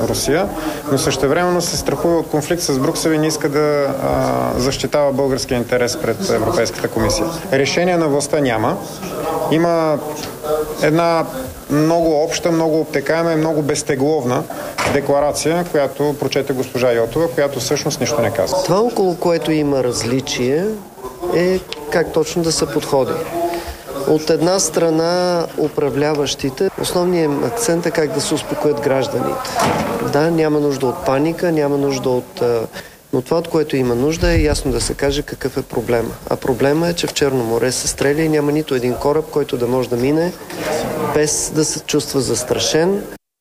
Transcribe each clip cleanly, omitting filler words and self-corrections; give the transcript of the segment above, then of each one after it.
Русия, но същевременно се страхува от конфликт с Брюксел и не иска да защитава българския интерес пред Европейската комисия. Решение на властта няма. Има една много обща, много обтекаема и много безтегловна декларация, която прочете госпожа Йотова, която всъщност нищо не казва. Това, около което има различие, е как точно да се подходи. От една страна управляващите, основният акцент е как да се успокоят гражданите. Да, няма нужда от паника, няма нужда от... Но това, от което има нужда, е ясно да се каже какъв е проблема. А проблема е, че в Черно море се стреля и няма нито един кораб, който да може да мине без да се чувства застрашен.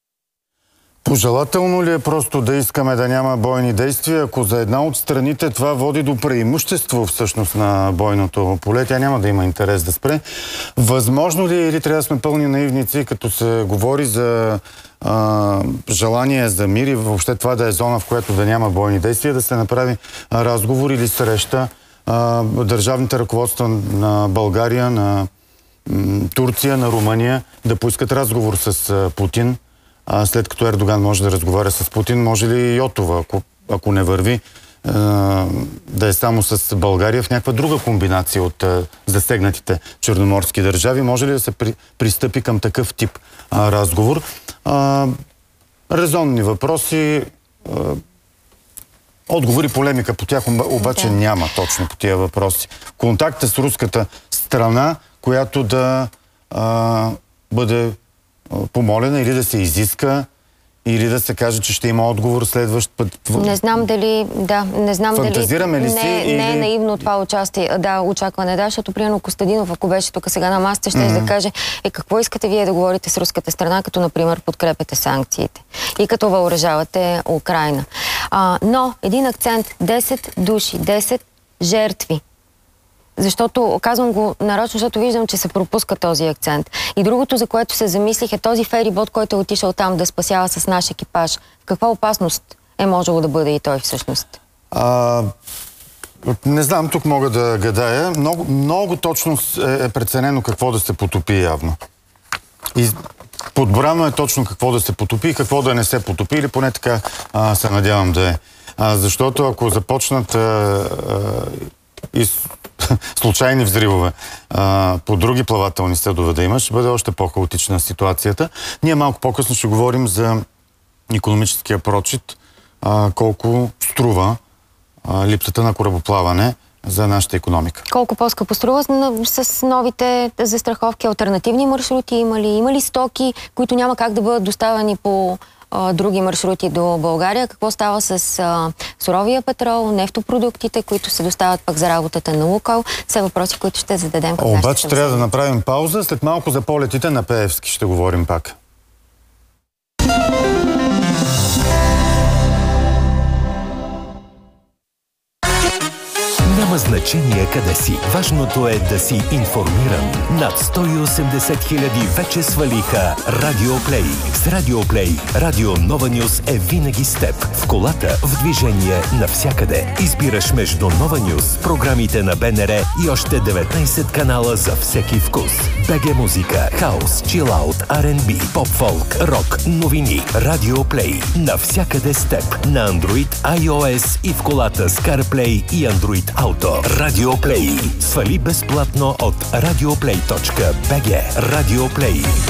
Пожелателно ли е просто да искаме да няма бойни действия, ако за една от страните това води до преимущество всъщност на бойното поле, тя няма да има интерес да спре? Възможно ли е или трябва да сме пълни наивници, като се говори за желание за мир и въобще това да е зона, в която да няма бойни действия, да се направи разговор или среща държавните ръководства на България, на Турция, на Румъния да поискат разговор с Путин, след като Ердоган може да разговаря с Путин, може ли Йотова, ако не върви, да е само с България в някаква друга комбинация от засегнатите черноморски държави? Може ли да се пристъпи към такъв тип разговор? Резонни въпроси, отговори, полемика по тях обаче няма точно по тия въпроси. Контакта с руската страна, която да бъде помолена или да се изиска, или да се каже, че ще има отговор следващ път. Не знам дали... Фантазираме ли си? Не е наивно това очакване, защото примерно Костадинов, ако беше тук сега на масата, ще да каже, какво искате вие да говорите с руската страна, като например подкрепяте санкциите и като въоръжавате Украйна. Но един акцент, 10 души, 10 жертви. Защото, казвам го нарочно, защото виждам, че се пропуска този акцент. И другото, за което се замислих, е този ферибот, който е отишъл там да спасява с наш екипаж. В каква опасност е можело да бъде и той всъщност? Не знам, тук мога да гадая. Много точно е преценено какво да се потопи явно. И подбрано е точно какво да се потопи и какво да не се потопи, или поне така се надявам да е. Защото ако започнат и случайни взривове по други плавателни съдове да има, ще бъде още по-хаотична ситуацията. Ние малко по-късно ще говорим за икономическия прочит, колко струва липсата на корабоплаване за нашата икономика. Колко по-скъпо струва с новите застраховки, алтернативни маршрути има ли стоки, които няма как да бъдат доставени по други маршрути до България? Какво става с суровия петрол, нефтопродуктите, които се доставят пък за работата на Лукойл? Все въпроси, които ще зададем към нашите. Обаче трябва да направим пауза. След малко за полетите на Пеевски ще говорим пак. Няма значение къде си. Важното е да си информиран. Над 180 хиляди вече свалиха Радиоплей. С Радиоплей Радио Нова Нюс е винаги с теб. В колата, в движение, навсякъде. Избираш между Нова Нюс, програмите на БНР и още 19 канала за всеки вкус. БГ музика, хаус, чилаут, R&B, поп-фолк, рок, новини. Радиоплей. Навсякъде с теб. На Android, iOS и в колата с CarPlay и Android Auto. Радиоплей. Свали безплатно от radioplay.bg. Радиоплей.